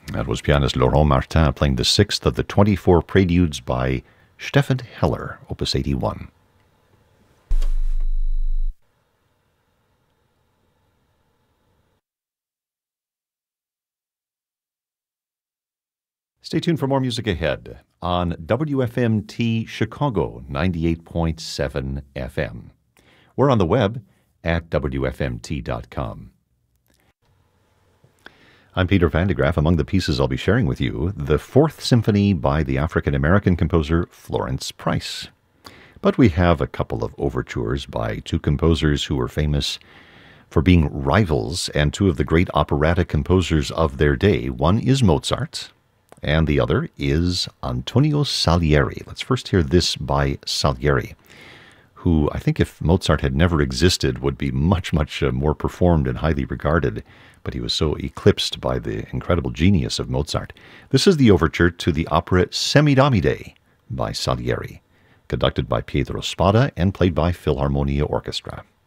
That was pianist Laurent Martin playing the sixth of the 24 preludes by Stefan Heller, Opus 81. Stay tuned for more music ahead on WFMT Chicago 98.7 FM. We're on the web at WFMT.com. I'm Peter Van de Graaff. Among the pieces I'll be sharing with you, the Fourth Symphony by the African-American composer Florence Price. But we have a couple of overtures by two composers who were famous for being rivals and two of the great operatic composers of their day. One is Mozart, and the other is Antonio Salieri. Let's first hear this by Salieri, who I think if Mozart had never existed would be much, much more performed and highly regarded, but he was so eclipsed by the incredible genius of Mozart. This is the overture to the opera Semidamide by Salieri, conducted by Pietro Spada and played by Philharmonia Orchestra.